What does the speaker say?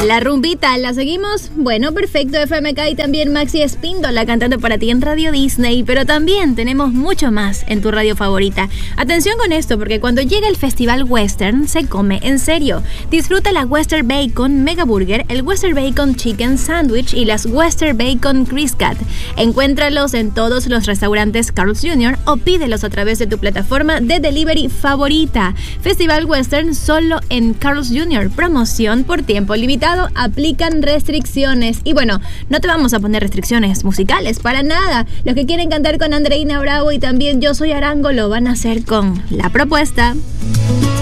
La rumbita, ¿la seguimos? Bueno, perfecto, FMK y también Maxi Espíndola cantando para ti en Radio Disney, pero también tenemos mucho más en tu radio favorita. Atención con esto, porque cuando llega el Festival Western, se come en serio. Disfruta la Western Bacon Mega Burger, el Western Bacon Chicken Sandwich y las Western Bacon Criscat. Encuéntralos en todos los restaurantes Carl's Jr. o pídelos a través de tu plataforma de delivery favorita. Festival Western solo en Carl's Jr. Promoción por tiempo limitado. Aplican restricciones. Y bueno, no te vamos a poner restricciones musicales para nada. Los que quieren cantar con Andreina Bravo y también Yo Soy Arango lo van a hacer con La Propuesta.